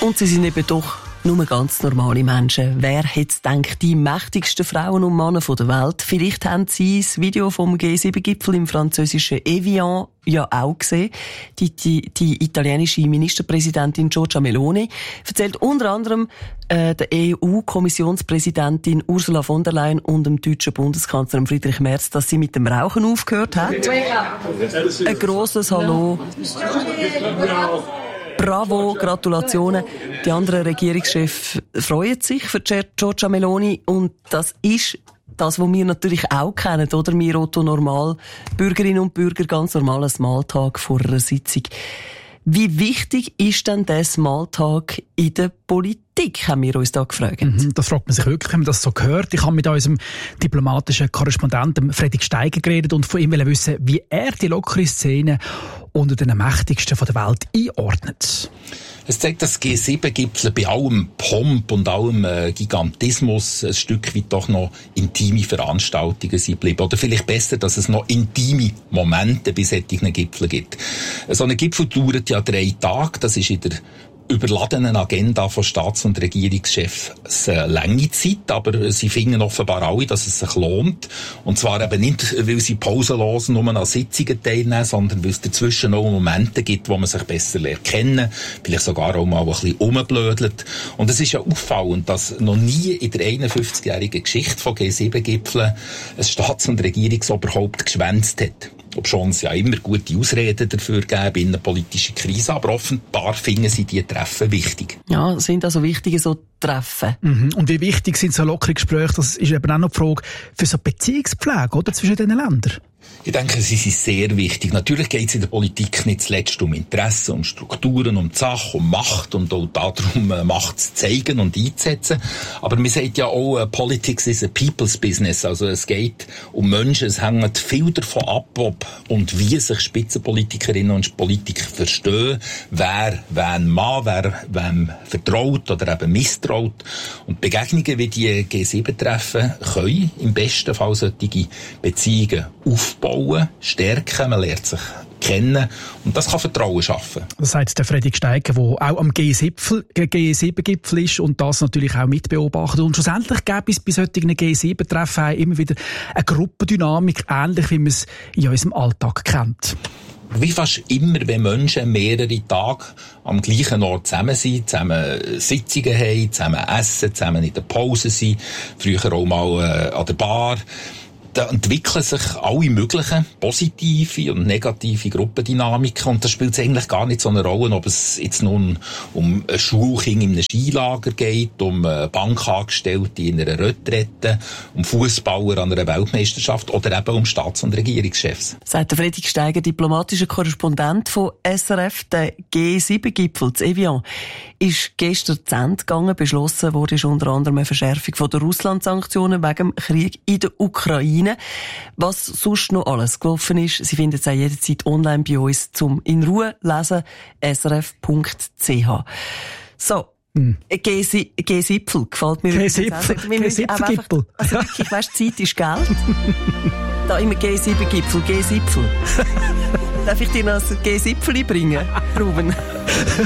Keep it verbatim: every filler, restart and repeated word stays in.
Und sie sind eben doch nur ganz normale Menschen. Wer hätte gedacht, die mächtigsten Frauen und Männer der Welt? Vielleicht haben Sie das Video vom G sieben Gipfel im französischen Evian ja auch gesehen. Die, die, die italienische Ministerpräsidentin Giorgia Meloni erzählt unter anderem äh, der E U-Kommissionspräsidentin Ursula von der Leyen und dem deutschen Bundeskanzler Friedrich Merz, dass sie mit dem Rauchen aufgehört hat. Ein grosses Hallo. Bravo, Gratulationen. Die anderen Regierungschefs freuen sich für Giorgia Meloni und das ist das, was wir natürlich auch kennen, oder? Wir Otto Normal, Bürgerinnen und Bürger, ganz normaler Smalltalk vor einer Sitzung. Wie wichtig ist denn der Smalltalk in der Politik, haben wir uns da gefragt. Mhm, das fragt man sich wirklich, wenn man das so hört. Ich habe mit unserem diplomatischen Korrespondenten Fredrik Steiger geredet und von ihm wissen, wie er die lockere Szene unter den mächtigsten der Welt einordnet. Es zeigt, dass G sieben Gipfel bei allem Pomp und allem äh, Gigantismus ein Stück weit doch noch intime Veranstaltungen sind geblieben. Oder vielleicht besser, dass es noch intime Momente bei solchen Gipfeln gibt. So ein Gipfel dauert ja drei Tage. Das ist in der überladenen Agenda von Staats- und Regierungschefs eine lange Zeit, aber sie finden offenbar alle, dass es sich lohnt. Und zwar eben nicht, weil sie pausenlos nur an Sitzungen teilnehmen, sondern weil es dazwischen auch Momente gibt, wo man sich besser lernt kennen, vielleicht sogar auch mal ein bisschen rumblödelt. Und es ist ja auffallend, dass noch nie in der einundfünfzigjährigen Geschichte von G sieben Gipfeln ein Staats- und Regierungsoberhaupt geschwänzt hat. Obschon es ja immer gute Ausreden dafür geben, innenpolitische Krise, aber offenbar finden sie die Treffen wichtig. Ja, sind also wichtige so Treffen. Mhm. Und wie wichtig sind so lockere Gespräche? Das ist eben auch noch die Frage für so Beziehungspflege, oder, zwischen diesen Ländern. Ich denke, sie sind sehr wichtig. Natürlich geht es in der Politik nicht zuletzt um Interessen, um Strukturen, um die Sache, um Macht und auch darum, Macht zu zeigen und einzusetzen. Aber man sagt ja auch, uh, Politics is a people's business. Also es geht um Menschen, es hängt viel davon ab, ob und wie sich Spitzenpolitikerinnen und Politiker verstehen, wer wen mag, wer wem vertraut oder eben misstraut. Und Begegnungen wie die G sieben Treffen können im besten Fall solche Beziehungen aufbauen. Bauen, stärken, man lernt sich kennen und das kann Vertrauen schaffen. Das sagt der Fredrik Steiger, der auch am G sieben Gipfel ist und das natürlich auch mitbeobachtet. Und schlussendlich gäbe es bei solchen G sieben Treffen immer wieder eine Gruppendynamik, ähnlich wie man es in unserem Alltag kennt. Wie fast immer, wenn Menschen mehrere Tage am gleichen Ort zusammen sind, zusammen Sitzungen haben, zusammen essen, zusammen in der Pause sind, früher auch mal äh, an der Bar, da entwickeln sich alle möglichen positive und negative Gruppendynamiken und das spielt eigentlich gar nicht so eine Rolle, ob es jetzt nun um ein Schulkind in einem Skilager geht, um Bankangestellte in einer Retrette, um Fußballer an einer Weltmeisterschaft oder eben um Staats- und Regierungschefs. Sagt der Fredrik Steiger, diplomatischer Korrespondent von S R F, der G sieben Gipfel zu Evian, ist gestern zu Ende gegangen. Beschlossen wurde ist unter anderem eine Verschärfung von der Russland-Sanktionen wegen dem Krieg in der Ukraine. Was sonst noch alles gelaufen ist, Sie finden es auch jederzeit online bei uns zum in Ruhe lesen, s r f punkt c h. So. Hm. G sieben gefällt mir. G sieben Gipfel. Also wirklich, weißt, Zeit ist Geld. Da immer G sieben Gipfel, G sieben. Darf ich dir noch ein G sieben bringen, Ruben?